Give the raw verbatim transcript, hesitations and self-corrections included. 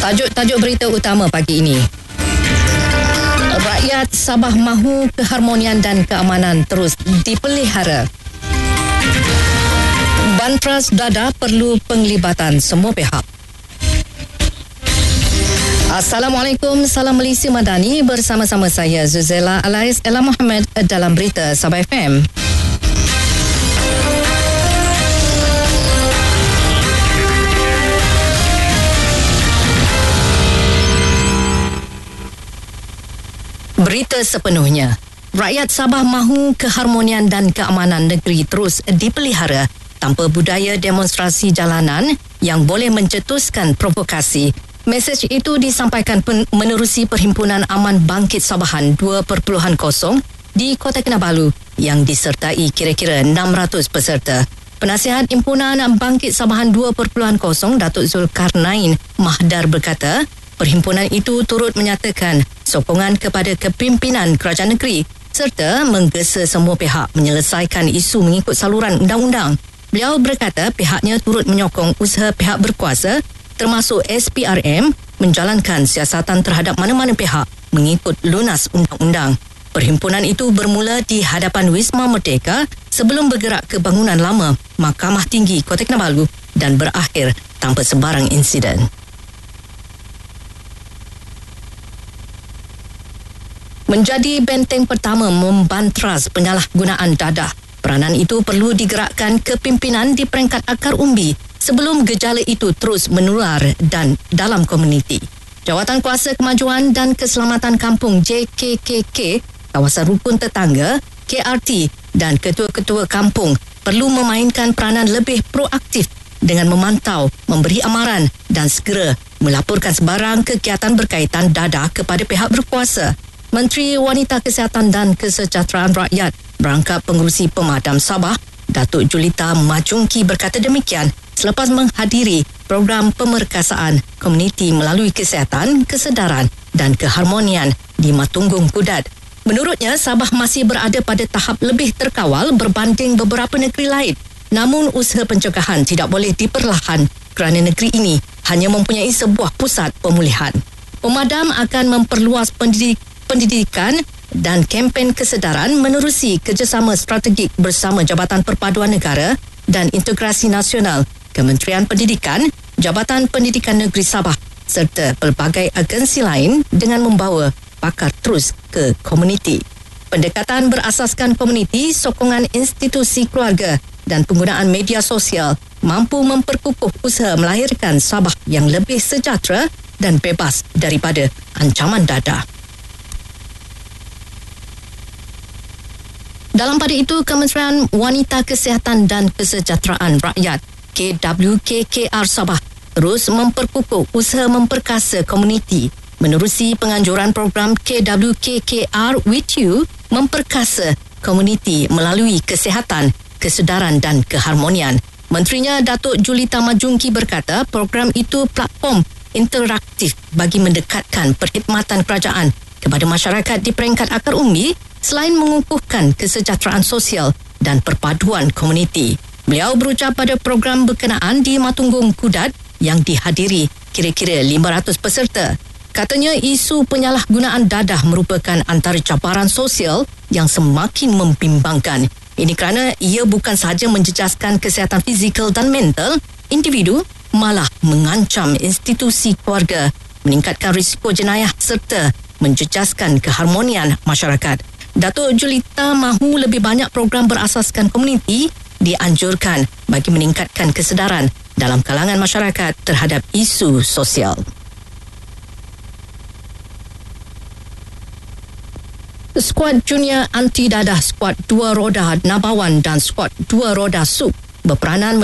Tajuk-tajuk berita utama pagi ini. Rakyat Sabah mahu keharmonian dan keamanan terus dipelihara. Bantras Dadah perlu penglibatan semua pihak. Assalamualaikum, salam Malaysia Madani, bersama-sama saya Zuzela Alais Ella Muhammad dalam berita Sabah F M. Berita sepenuhnya. Rakyat Sabah mahu keharmonian dan keamanan negeri terus dipelihara tanpa budaya demonstrasi jalanan yang boleh mencetuskan provokasi. Mesej itu disampaikan pen- menerusi Perhimpunan Aman Bangkit Sabahan dua titik kosong di Kota Kinabalu yang disertai kira-kira enam ratus peserta. Penasihat Himpunan Bangkit Sabahan dua titik kosong Datuk Zulkarnain Mahdar berkata, perhimpunan itu turut menyatakan sokongan kepada kepimpinan kerajaan negeri serta menggesa semua pihak menyelesaikan isu mengikut saluran undang-undang. Beliau berkata pihaknya turut menyokong usaha pihak berkuasa termasuk S P R M menjalankan siasatan terhadap mana-mana pihak mengikut lunas undang-undang. Perhimpunan itu bermula di hadapan Wisma Merdeka sebelum bergerak ke bangunan lama Mahkamah Tinggi Kota Kinabalu dan berakhir tanpa sebarang insiden. Menjadi benteng pertama membantras penyalahgunaan dadah. Peranan itu perlu digerakkan kepimpinan di peringkat akar umbi sebelum gejala itu terus menular dan dalam komuniti. Jawatan Kuasa Kemajuan dan Keselamatan Kampung J K K K, Kawasan Rukun Tetangga, K R T dan ketua-ketua kampung perlu memainkan peranan lebih proaktif dengan memantau, memberi amaran dan segera melaporkan sebarang kegiatan berkaitan dadah kepada pihak berkuasa. Menteri Wanita Kesihatan dan Kesejahteraan Rakyat Berangkap Pengurusi Pemadam Sabah, Datuk Julita Majungki berkata demikian selepas menghadiri program pemerkasaan komuniti melalui kesihatan, kesedaran dan keharmonian di Matunggung Kudat. Menurutnya, Sabah masih berada pada tahap lebih terkawal berbanding beberapa negeri lain. Namun, usaha pencegahan tidak boleh diperlahan kerana negeri ini hanya mempunyai sebuah pusat pemulihan. Pemadam akan memperluas pendidik pendidikan dan kempen kesedaran menerusi kerjasama strategik bersama Jabatan Perpaduan Negara dan Integrasi Nasional, Kementerian Pendidikan, Jabatan Pendidikan Negeri Sabah serta pelbagai agensi lain dengan membawa pakar terus ke komuniti. Pendekatan berasaskan komuniti, sokongan institusi keluarga dan penggunaan media sosial mampu memperkukuh usaha melahirkan Sabah yang lebih sejahtera dan bebas daripada ancaman dadah. Dalam pada itu, Kementerian Wanita Kesihatan dan Kesejahteraan Rakyat K W K K R Sabah terus memperkukuh usaha memperkasa komuniti menerusi penganjuran program K W K K R With You memperkasa komuniti melalui kesihatan, kesedaran dan keharmonian. Menterinya Datuk Julita Majungki berkata program itu platform interaktif bagi mendekatkan perkhidmatan kerajaan kepada masyarakat di peringkat akar umbi selain mengukuhkan kesejahteraan sosial dan perpaduan komuniti. Beliau berucap pada program berkenaan di Matunggung Kudat yang dihadiri kira-kira lima ratus peserta. Katanya isu penyalahgunaan dadah merupakan antara cabaran sosial yang semakin membimbangkan. Ini kerana ia bukan sahaja menjejaskan kesihatan fizikal dan mental individu, malah mengancam institusi keluarga, meningkatkan risiko jenayah serta menjejaskan keharmonian masyarakat. Datuk Julita mahu lebih banyak program berasaskan komuniti dianjurkan bagi meningkatkan kesedaran dalam kalangan masyarakat terhadap isu sosial. Skuad Junior Anti Dadah, Skuad Dua Roda Nabawan dan Skuad Dua Roda Sub berperanan